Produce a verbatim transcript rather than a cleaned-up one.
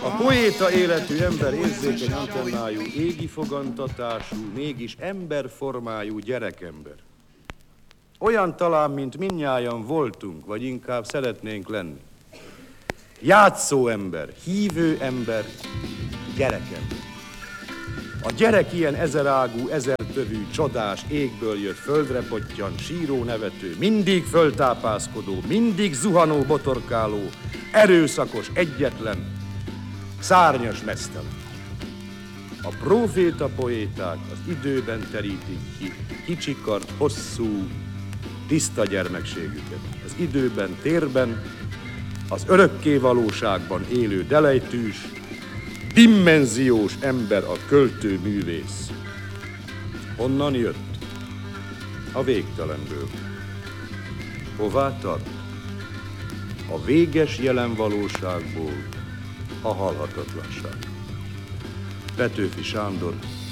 A poéta életű ember érzékeny antennájú, égi fogantatású, mégis emberformájú gyerekember. Olyan talán, mint mindnyájan voltunk, vagy inkább szeretnénk lenni. Játszó ember, hívő ember, gyerekember. A gyerek ilyen ezerágú, ezertövű, csodás, égből jött, földre pottyan, síró nevető, mindig föltápászkodó, mindig zuhanó, botorkáló, erőszakos, egyetlen, szárnyas meztelen. A próféta poéták az időben terítik ki kicsikart, hosszú, tiszta gyermekségüket. Az időben, térben, az örökké valóságban élő delejtűs, dimenziós ember a költő művész. Honnan jött? A végtelenből. Hová tart? A véges jelen valóságból a halhatatlanság. Petőfi Sándor,